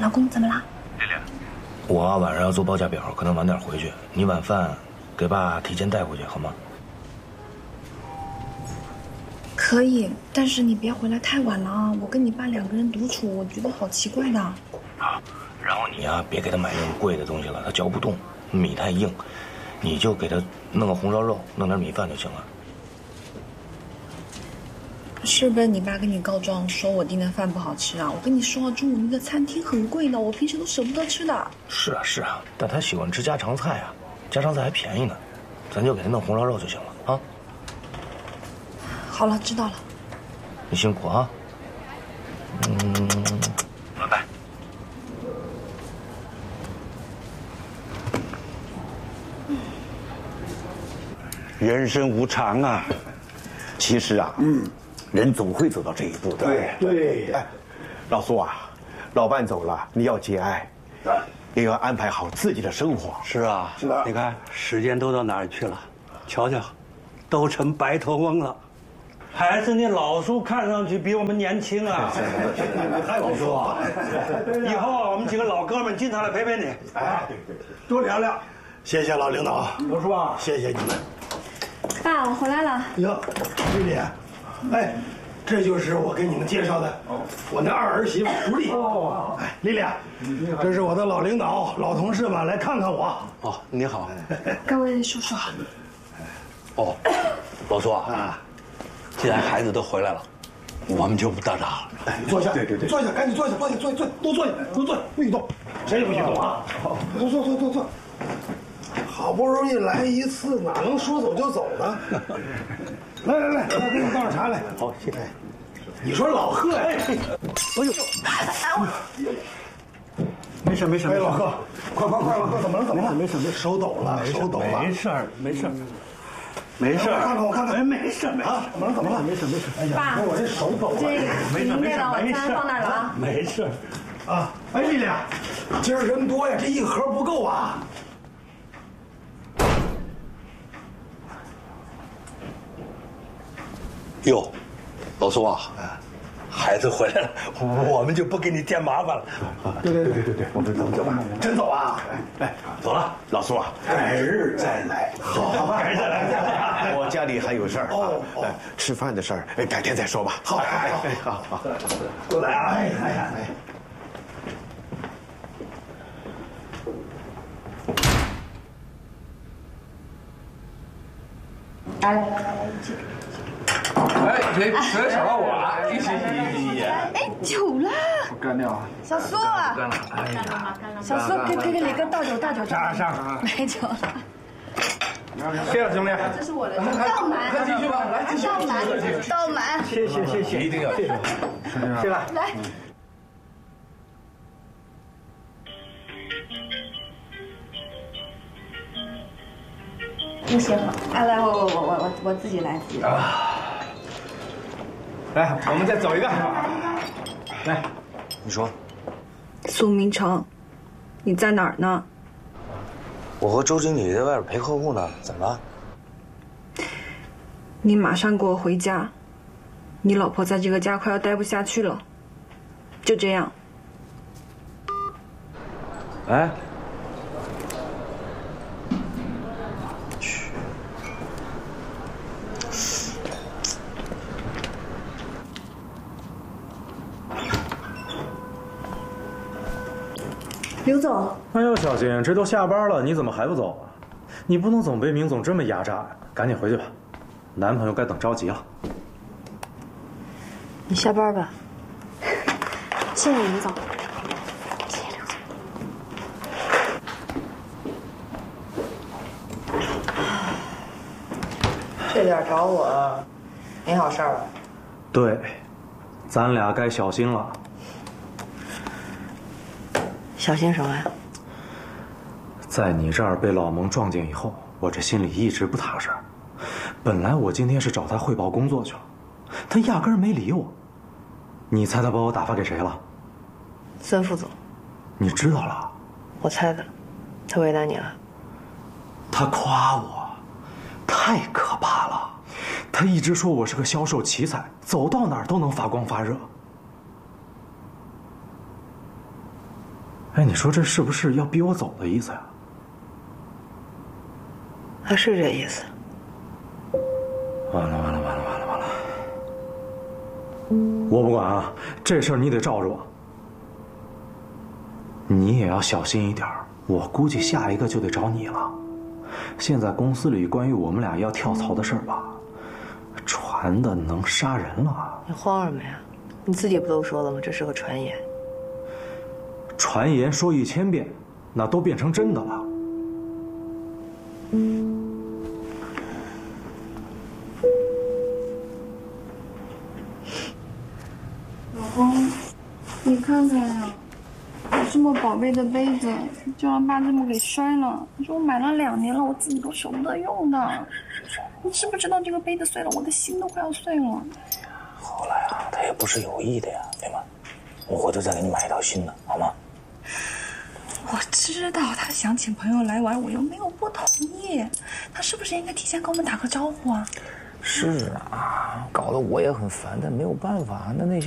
老公怎么了？ 丽丽，我晚上要做报价表，可能晚点回去。你晚饭给爸提前带回去好吗？ 可以，但是你别回来太晚了啊！我跟你爸2个人独处，我觉得好奇怪的。 啊，然后你呀，别给他买那种贵的东西了，他嚼不动，米太硬，你就给他弄个红烧肉，弄点米饭就行了。 是不是你爸跟你告状说我订的饭不好吃啊？我跟你说，中午那个餐厅很贵的，我平时都舍不得吃的。 是啊是啊，但他喜欢吃家常菜啊，家常菜还便宜呢，咱就给他弄红烧肉就行了啊。 好了，知道了。 你辛苦啊。拜拜。 人生无常啊，其实啊，人总会走到这一步的。 对，哎，老苏啊，老伴走了，你要节哀，也要安排好自己的生活。 是啊， 是的。 你看时间都到哪儿去了？瞧瞧，都成白头翁了。还是那老苏看上去比我们年轻啊！老苏啊，以后我们几个老哥们经常来陪陪你， 哎，多聊聊。谢谢老领导，老苏啊，谢谢你们。 爸，我回来了。 哟，丽丽，哎，这就是我给你们介绍的我那二儿媳妇淑丽。哦，哎，丽丽，这是我的老领导、老同事们来看看我。 哦，你好。 各位叔叔好。 哦，老苏啊，既然孩子都回来了，我们就不打扰了。 哎，坐下，对，坐下，赶紧坐下，坐，都坐下，都坐，不许动，谁也不许动啊！坐。好不容易来一次，哪能说走就走呢？来，我给你倒上茶来。 好，谢谢。 你说老贺，哎呦， 没事。 哎，老贺，快，老贺，怎么了？没事，手抖了。没事，我看看，哎，没事啊，怎么了？没事。哎呀， 爸， 我这手抖了。 这明天的晚餐放哪儿了啊？ 没事。 啊，哎，丽丽，今儿人多呀，这一盒不够啊。 哟，老苏啊，孩子回来了，我们就不给你添麻烦了。 对，我们走吧。真走啊？哎， 走了， 老苏啊，改日再来。好，改日再来。我家里还有事儿啊，吃饭的事儿，改天再说吧。好，过来啊！哎。 来，一起。 哎，谁想到我了？一起。 哎，酒了。 干掉。 小苏啊， 干了。 小苏，给你个倒酒。 上。 没酒了。 谢谢兄弟。 这是我的，倒满。 快继续吧，来继续。 倒满。 谢谢， 一定要谢谢。 谢了。 来。不行，来，我自己来。 来，我们再走一个。来， 你说， 苏明成，你在哪儿呢？ 我和周经理在外边陪客户呢，怎么了？ 你马上给我回家，你老婆在这个家快要待不下去了。就这样。 哎。 刘总， 哎呦，小金，这都下班了，你怎么还不走啊？你不能总被明总这么压榨呀！赶紧回去吧，男朋友该等着急了。 你下班吧。谢谢林总。谢谢刘总。 这点找我，没好事儿吧？ 对，咱俩该小心了。 小心什么呀？ 在你这儿被老蒙撞见以后，我这心里一直不踏实。本来我今天是找他汇报工作去了，他压根儿没理我。你猜他把我打发给谁了？ 孙副总。 你知道了？ 我猜的。他为难你了？ 他夸我，太可怕了。他一直说我是个销售奇才，走到哪儿都能发光发热。 哎，你说这是不是要逼我走的意思呀？ 他是这意思。 完了！我不管啊，这事儿你得罩着我。你也要小心一点，我估计下一个就得找你了。现在公司里关于我们俩要跳槽的事儿吧，传的能杀人了。 你慌什么呀？你自己不都说了吗？这是个传言。 传言说1000遍，那都变成真的了。 老公，你看看呀，这么宝贝的杯子，就让爸这么给摔了。你说我买了2年了，我自己都舍不得用的。你知不知道这个杯子碎了，我的心都快要碎了。 好了呀，他也不是有意的呀，对吗？我回头再给你买一套新的，好吗？ 我知道他想请朋友来玩，我又没有不同意，他是不是应该提前跟我们打个招呼啊？ 是啊，搞得我也很烦，但没有办法，那些。